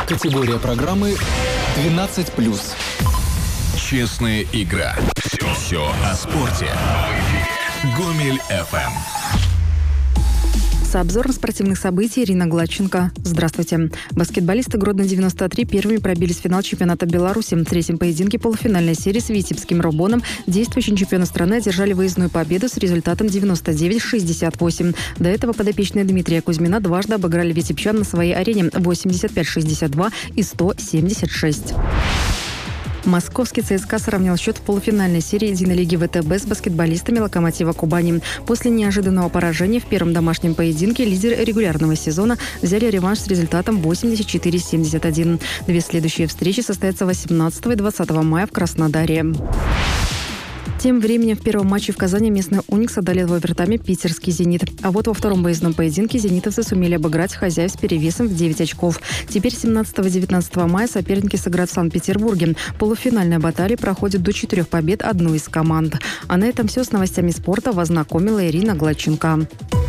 Категория программы 12+. Честная игра. Все о спорте. Гомель FM. С обзором спортивных событий Ирина Гладченко. Здравствуйте. Баскетболисты Гродно-93 первыми пробились в финал чемпионата Беларуси. В третьем поединке полуфинальной серии с Витебским Робоном действующие чемпионы страны одержали выездную победу с результатом 99-68. До этого подопечные Дмитрия Кузьмина дважды обыграли витебчан на своей арене 85-62 и 100-76. Московский ЦСКА сравнял счет в полуфинальной серии единой лиги ВТБ с баскетболистами «Локомотива Кубани». После неожиданного поражения в первом домашнем поединке лидеры регулярного сезона взяли реванш с результатом 84-71. Две следующие встречи состоятся 18 и 20 мая в Краснодаре. Тем временем в первом матче в Казани местный «Уникс» одолел в овертайме питерский «Зенит». А вот во втором выездном поединке зенитовцы сумели обыграть хозяев с перевесом в 9 очков. Теперь 17-19 мая соперники сыграют в Санкт-Петербурге. Полуфинальная баталия проходит до 4 побед одной из команд. А на этом все с новостями спорта вас знакомила Ирина Гладченко.